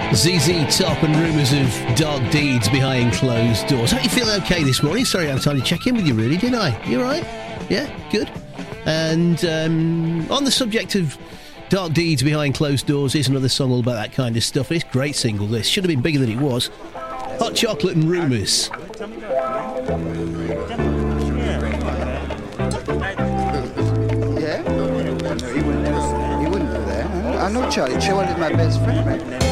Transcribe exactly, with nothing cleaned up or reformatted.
Z Z Top and rumours of dark deeds behind closed doors. How you feeling okay this morning? Sorry I had time to check in with you really, didn't I? You alright? Yeah, good. And um, on the subject of dark deeds behind closed doors, here's another song all about that kind of stuff. It's a great single, this. Should have been bigger than it was. Hot Chocolate and Rumours. Yeah? No, he wouldn't, he wouldn't do that. I know Charlie. Charlie's my best friend, right?